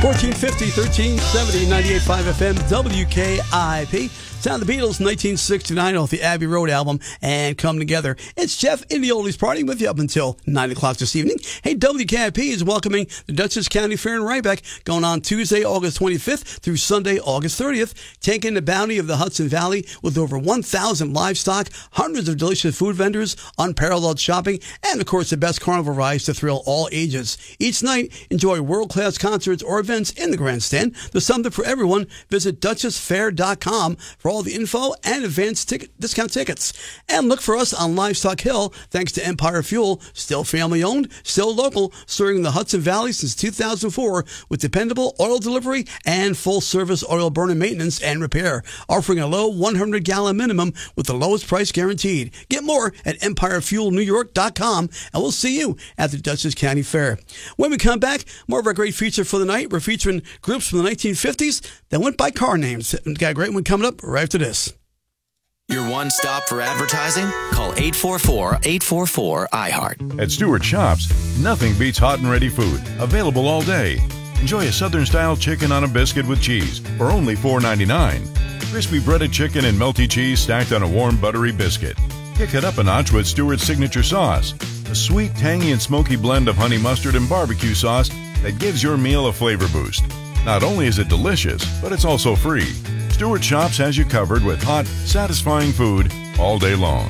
1450, 1370, 98.5 FM, WKIP. Sound the Beatles, 1969, off the Abbey Road album, and Come Together. It's Jeff in the Oldies Party with you up until 9 o'clock this evening. Hey, WKIP is welcoming the Dutchess County Fair in Rhinebeck, going on Tuesday, August 25th through Sunday, August 30th. Take in the bounty of the Hudson Valley with over 1,000 livestock, hundreds of delicious food vendors, unparalleled shopping, and, of course, the best carnival rides to thrill all ages. Each night, enjoy world-class concerts or events in the grandstand. There's something for everyone. Visit DuchessFair.com for all the info and advanced discount tickets. And look for us on Livestock Hill, thanks to Empire Fuel, still family-owned, still local, serving the Hudson Valley since 2004 with dependable oil delivery and full-service oil burner maintenance and repair, offering a low 100-gallon minimum with the lowest price guaranteed. Get more at EmpireFuelNewYork.com, and we'll see you at the Dutchess County Fair. When we come back, more of our great feature for the night. We're featuring groups from the 1950s that went by car names. We've got a great one coming up right after this. Your one stop for advertising? Call 844-844-iHeart. At Stewart Shops, nothing beats hot and ready food. Available all day. Enjoy a Southern-style chicken on a biscuit with cheese for only $4.99. Crispy breaded chicken and melty cheese stacked on a warm, buttery biscuit. Kick it up a notch with Stewart's signature sauce. A sweet, tangy, and smoky blend of honey mustard and barbecue sauce that gives your meal a flavor boost. Not only is it delicious, but it's also free. Stewart Shops has you covered with hot, satisfying food all day long.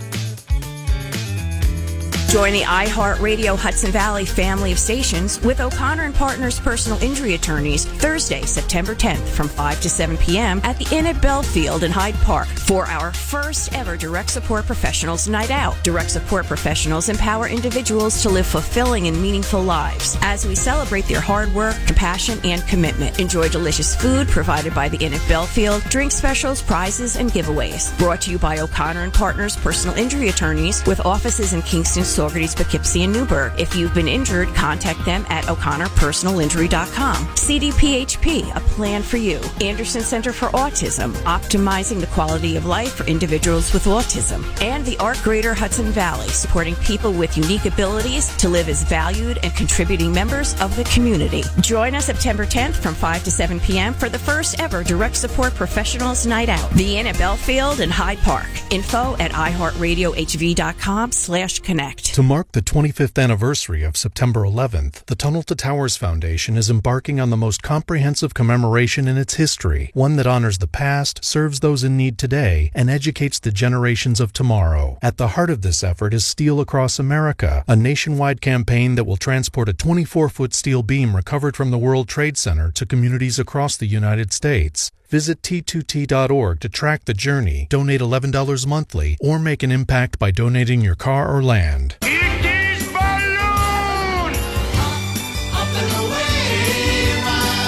Join the iHeartRadio Hudson Valley family of stations with O'Connor and Partners personal injury attorneys Thursday, September 10th from 5 to 7 p.m. at the Inn at Belfield in Hyde Park for our first ever Direct Support Professionals Night Out. Direct Support Professionals empower individuals to live fulfilling and meaningful lives as we celebrate their hard work, compassion, and commitment. Enjoy delicious food provided by the Inn at Belfield, drink specials, prizes, and giveaways. Brought to you by O'Connor and Partners personal injury attorneys with offices in Kingston, Saugerties, Poughkeepsie, and Newburgh. If you've been injured, contact them at o'connorpersonalinjury.com. CDPHP, a plan for you. Anderson Center for Autism, optimizing the quality of life for individuals with autism. And the Art Greater Hudson Valley, supporting people with unique abilities to live as valued and contributing members of the community. Join us September 10th from 5 to 7 p.m. for the first ever Direct Support Professionals Night Out. The Inn at Belfield and Hyde Park. Info at iHeartRadioHV.com/connect. To mark the 25th anniversary of September 11th, the Tunnel to Towers Foundation is embarking on the most comprehensive commemoration in its history, one that honors the past, serves those in need today, and educates the generations of tomorrow. At the heart of this effort is Steel Across America, a nationwide campaign that will transport a 24-foot steel beam recovered from the World Trade Center to communities across the United States. Visit T2T.org to track the journey, donate $11 monthly, or make an impact by donating your car or land. It is balloon! Up and away,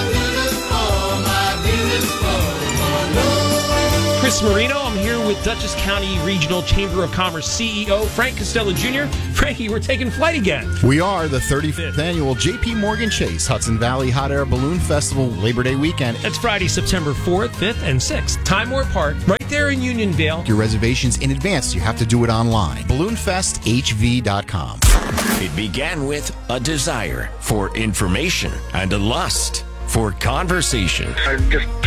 my beautiful balloon. Chris Marino, I'm here with Dutchess County Regional Chamber of Commerce CEO Frank Costello Jr. Frankie, we're taking flight again. We are the 35th annual J.P. Morgan Chase Hudson Valley Hot Air Balloon Festival Labor Day weekend. That's Friday, September 4th, 5th, and 6th. Time Warp Park, right there in Unionville. Your reservations in advance. You have to do it online. BalloonFestHV.com. It began with a desire for information and a lust for conversation. I just